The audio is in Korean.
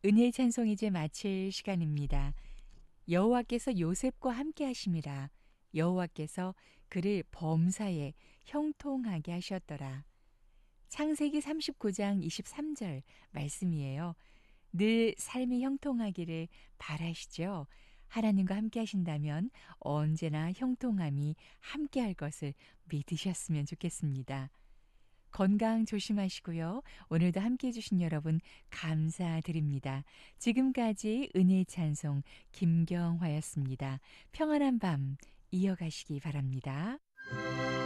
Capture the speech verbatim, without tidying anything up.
은혜의 찬송 이제 마칠 시간입니다. 여호와께서 요셉과 함께 하심이라. 여호와께서 그를 범사에 형통하게 하셨더라. 창세기 삼십구 장 이십삼 절 말씀이에요. 늘 삶이 형통하기를 바라시죠. 하나님과 함께 하신다면 언제나 형통함이 함께 할 것을 믿으셨으면 좋겠습니다. 건강 조심하시고요. 오늘도 함께 해주신 여러분 감사드립니다. 지금까지 은혜의 찬송 김경화였습니다. 평안한 밤 이어가시기 바랍니다.